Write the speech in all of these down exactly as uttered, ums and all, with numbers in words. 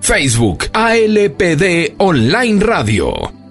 Facebook A L P D Online Radio.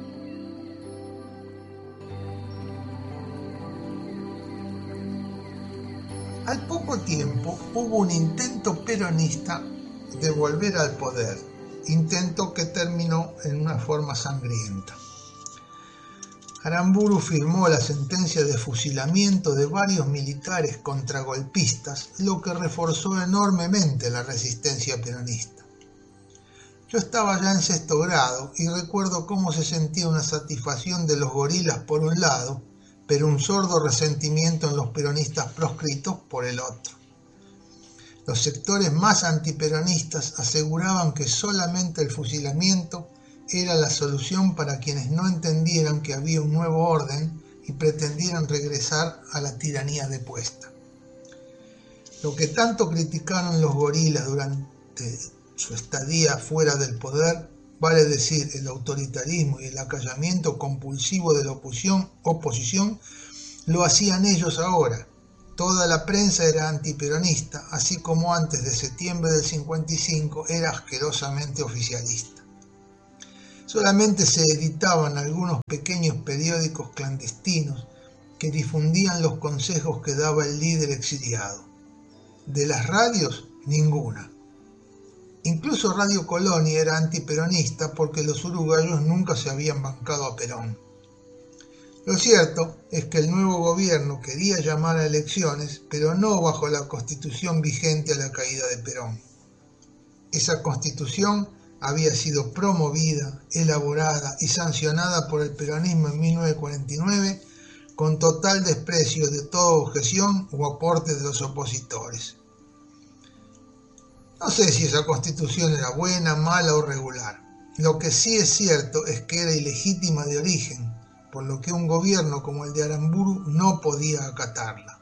Al poco tiempo hubo un intento peronista de volver al poder, intento que terminó en una forma sangrienta. Aramburu firmó la sentencia de fusilamiento de varios militares contragolpistas, lo que reforzó enormemente la resistencia peronista. Yo estaba ya en sexto grado y recuerdo cómo se sentía una satisfacción de los gorilas por un lado, pero un sordo resentimiento en los peronistas proscritos por el otro. Los sectores más antiperonistas aseguraban que solamente el fusilamiento era la solución para quienes no entendieran que había un nuevo orden y pretendieran regresar a la tiranía depuesta. Lo que tanto criticaron los gorilas durante su estadía fuera del poder, vale decir el autoritarismo y el acallamiento compulsivo de la oposición, oposición, lo hacían ellos ahora. Toda la prensa era antiperonista, así como antes de septiembre del cincuenta y cinco era asquerosamente oficialista. Solamente se editaban algunos pequeños periódicos clandestinos que difundían los consejos que daba el líder exiliado. De las radios, ninguna. Incluso Radio Colonia era antiperonista porque los uruguayos nunca se habían bancado a Perón. Lo cierto es que el nuevo gobierno quería llamar a elecciones, pero no bajo la constitución vigente a la caída de Perón. Esa constitución había sido promovida, elaborada y sancionada por el peronismo en mil novecientos cuarenta y nueve con total desprecio de toda objeción o aporte de los opositores. No sé si esa constitución era buena, mala o regular. Lo que sí es cierto es que era ilegítima de origen, por lo que un gobierno como el de Aramburu no podía acatarla.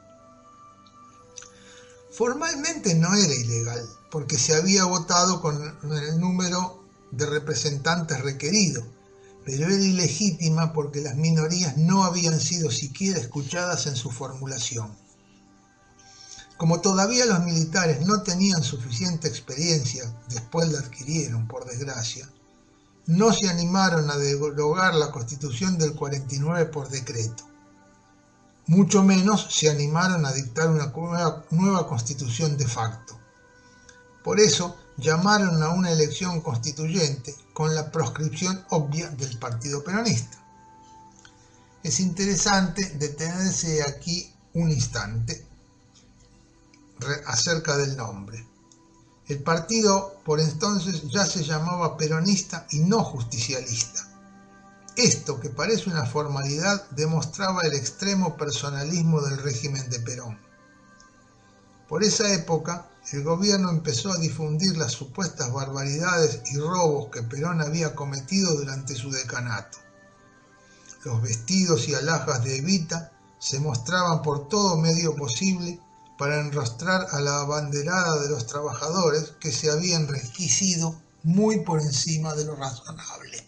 Formalmente no era ilegal, porque se había votado con el número de representantes requerido, pero era ilegítima porque las minorías no habían sido siquiera escuchadas en su formulación. Como todavía los militares no tenían suficiente experiencia, después la adquirieron, por desgracia, no se animaron a derogar la Constitución del cuarenta y nueve por decreto. Mucho menos se animaron a dictar una nueva, nueva Constitución de facto. Por eso llamaron a una elección constituyente con la proscripción obvia del Partido Peronista. Es interesante detenerse aquí un instante acerca del nombre. El partido por entonces ya se llamaba peronista y no justicialista. Esto, que parece una formalidad, demostraba el extremo personalismo del régimen de Perón. Por esa época, el gobierno empezó a difundir las supuestas barbaridades y robos que Perón había cometido durante su decanato. Los vestidos y alhajas de Evita se mostraban por todo medio posible para enrostrar a la abanderada de los trabajadores que se había enriquecido muy por encima de lo razonable.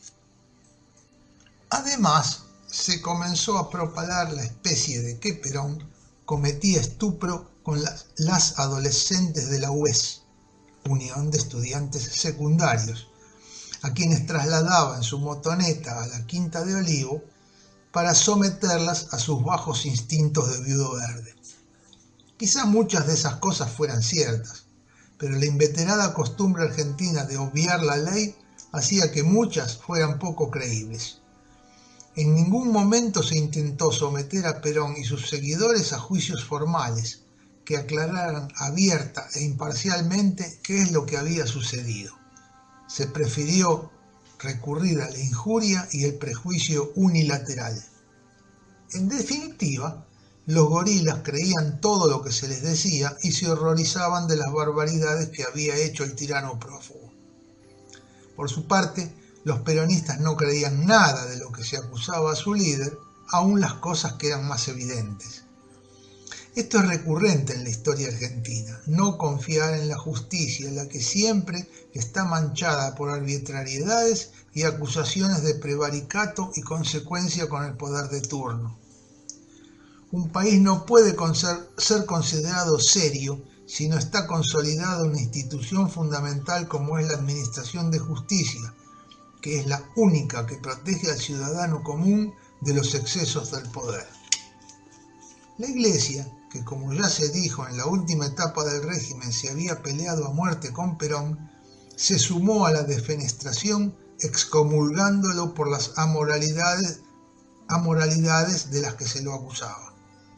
Además, se comenzó a propalar la especie de que Perón cometía estupro con las, las adolescentes de la U E S, Unión de Estudiantes Secundarios, a quienes trasladaba en su motoneta a la Quinta de Olivo para someterlas a sus bajos instintos de viudo verde. Quizá muchas de esas cosas fueran ciertas, pero la inveterada costumbre argentina de obviar la ley hacía que muchas fueran poco creíbles. En ningún momento se intentó someter a Perón y sus seguidores a juicios formales que aclararan abierta e imparcialmente qué es lo que había sucedido. Se prefirió recurrir a la injuria y el prejuicio unilateral. En definitiva, los gorilas creían todo lo que se les decía y se horrorizaban de las barbaridades que había hecho el tirano prófugo. Por su parte, los peronistas no creían nada de lo que se acusaba a su líder, aun las cosas que eran más evidentes. Esto es recurrente en la historia argentina, no confiar en la justicia, la que siempre está manchada por arbitrariedades y acusaciones de prevaricato y consecuencia con el poder de turno. Un país no puede ser considerado serio si no está consolidada una institución fundamental como es la administración de justicia, que es la única que protege al ciudadano común de los excesos del poder. La Iglesia, que como ya se dijo en la última etapa del régimen se había peleado a muerte con Perón, se sumó a la defenestración excomulgándolo por las amoralidades, amoralidades de las que se lo acusaba.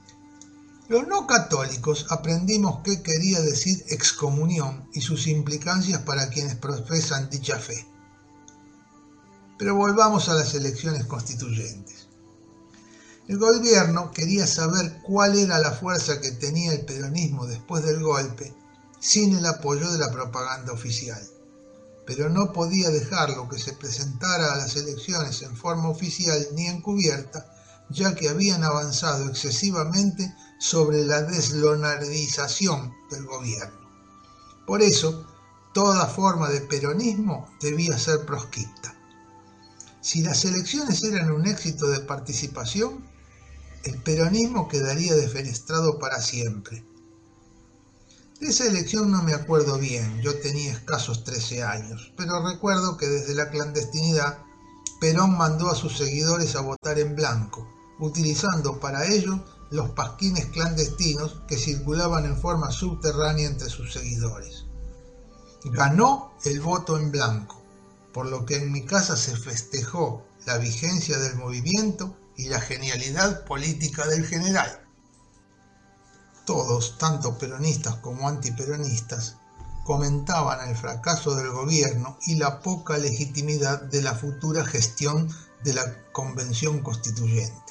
Los no católicos aprendimos qué quería decir excomunión y sus implicancias para quienes profesan dicha fe. Pero volvamos a las elecciones constituyentes. El gobierno quería saber cuál era la fuerza que tenía el peronismo después del golpe sin el apoyo de la propaganda oficial, pero no podía dejarlo que se presentara a las elecciones en forma oficial ni encubierta, ya que habían avanzado excesivamente sobre la deslonardización del gobierno. Por eso, toda forma de peronismo debía ser proscripta. Si las elecciones eran un éxito de participación, el peronismo quedaría defenestrado para siempre. De esa elección no me acuerdo bien, yo tenía escasos trece años, pero recuerdo que desde la clandestinidad Perón mandó a sus seguidores a votar en blanco, utilizando para ello los pasquines clandestinos que circulaban en forma subterránea entre sus seguidores. Ganó el voto en blanco, por lo que en mi casa se festejó la vigencia del movimiento y la genialidad política del general. Todos, tanto peronistas como antiperonistas, comentaban el fracaso del gobierno y la poca legitimidad de la futura gestión de la Convención Constituyente.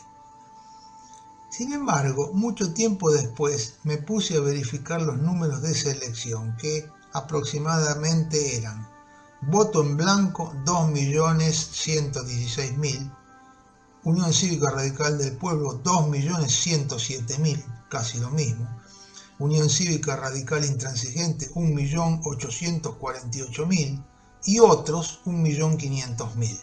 Sin embargo, mucho tiempo después me puse a verificar los números de esa elección, que aproximadamente eran: voto en blanco dos millones ciento dieciséis mil, Unión Cívica Radical del Pueblo dos millones ciento siete mil, casi lo mismo, Unión Cívica Radical Intransigente un millón ochocientos cuarenta y ocho mil y otros un millón quinientos mil.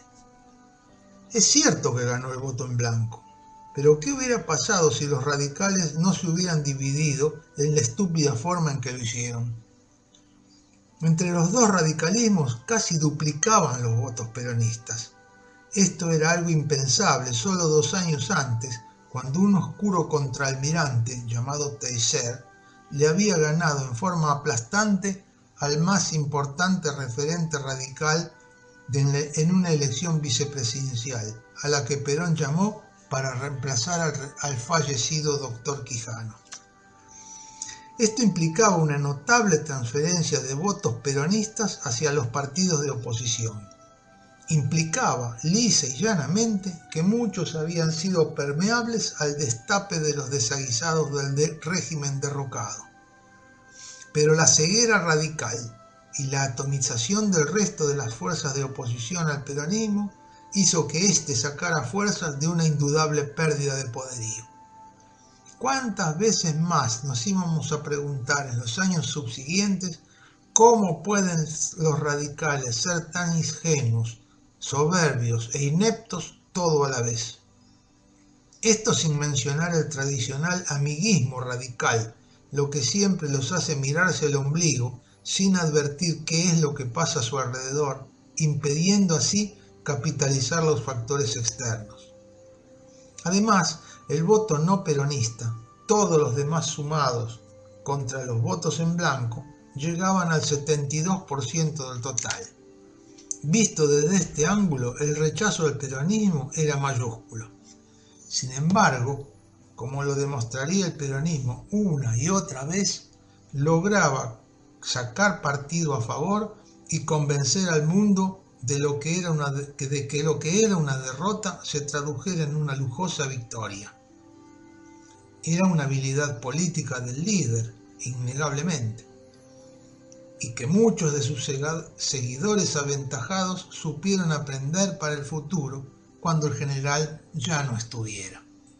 Es cierto que ganó el voto en blanco, pero ¿qué hubiera pasado si los radicales no se hubieran dividido en la estúpida forma en que lo hicieron? Entre los dos radicalismos casi duplicaban los votos peronistas. Esto era algo impensable solo dos años antes, cuando un oscuro contraalmirante llamado Teisser le había ganado en forma aplastante al más importante referente radical de, en una elección vicepresidencial, a la que Perón llamó para reemplazar al, al fallecido doctor Quijano. Esto implicaba una notable transferencia de votos peronistas hacia los partidos de oposición. Implicaba, lisa y llanamente, que muchos habían sido permeables al destape de los desaguisados del de régimen derrocado. Pero la ceguera radical y la atomización del resto de las fuerzas de oposición al peronismo hizo que éste sacara fuerzas de una indudable pérdida de poderío. ¿Cuántas veces más nos íbamos a preguntar en los años subsiguientes cómo pueden los radicales ser tan ingenuos, soberbios e ineptos todo a la vez? Esto sin mencionar el tradicional amiguismo radical, lo que siempre los hace mirarse el ombligo sin advertir qué es lo que pasa a su alrededor, impidiendo así capitalizar los factores externos. Además, el voto no peronista, todos los demás sumados contra los votos en blanco, llegaban al setenta y dos por ciento del total. Visto desde este ángulo, el rechazo al peronismo era mayúsculo. Sin embargo, como lo demostraría el peronismo una y otra vez, lograba sacar partido a favor y convencer al mundo de, lo que era una, de que lo que era una derrota se tradujera en una lujosa victoria. Era una habilidad política del líder, innegablemente, y que muchos de sus seguidores aventajados supieron aprender para el futuro cuando el general ya no estuviera.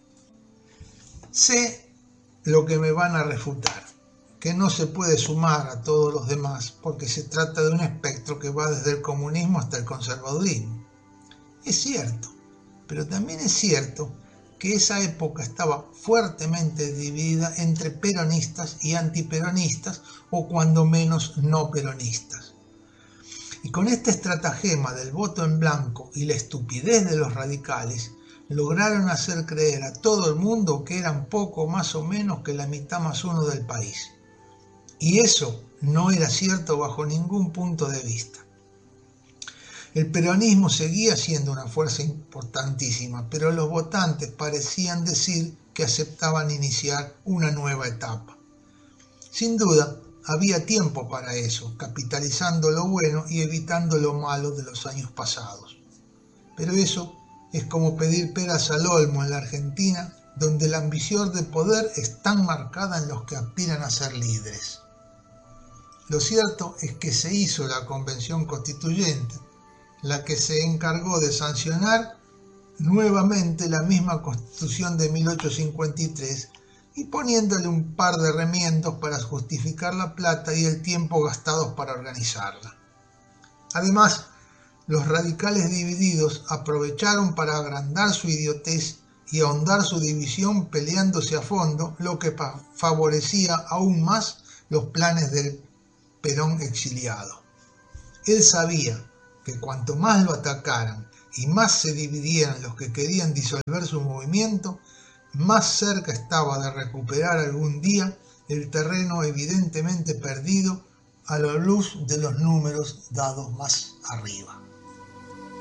Sé lo que me van a refutar, que no se puede sumar a todos los demás porque se trata de un espectro que va desde el comunismo hasta el conservadurismo. Es cierto, pero también es cierto que esa época estaba fuertemente dividida entre peronistas y antiperonistas, o cuando menos no peronistas. Y con este estratagema del voto en blanco y la estupidez de los radicales, lograron hacer creer a todo el mundo que eran poco más o menos que la mitad más uno del país. Y eso no era cierto bajo ningún punto de vista. El peronismo seguía siendo una fuerza importantísima, pero los votantes parecían decir que aceptaban iniciar una nueva etapa. Sin duda, había tiempo para eso, capitalizando lo bueno y evitando lo malo de los años pasados. Pero eso es como pedir peras al olmo en la Argentina, donde la ambición de poder es tan marcada en los que aspiran a ser líderes. Lo cierto es que se hizo la Convención Constituyente, la que se encargó de sancionar nuevamente la misma Constitución de mil ochocientos cincuenta y tres y poniéndole un par de remiendos para justificar la plata y el tiempo gastados para organizarla. Además, los radicales divididos aprovecharon para agrandar su idiotez y ahondar su división peleándose a fondo, lo que favorecía aún más los planes del Perón exiliado. Él sabía que cuanto más lo atacaran y más se dividieran los que querían disolver su movimiento, más cerca estaba de recuperar algún día el terreno evidentemente perdido a la luz de los números dados más arriba.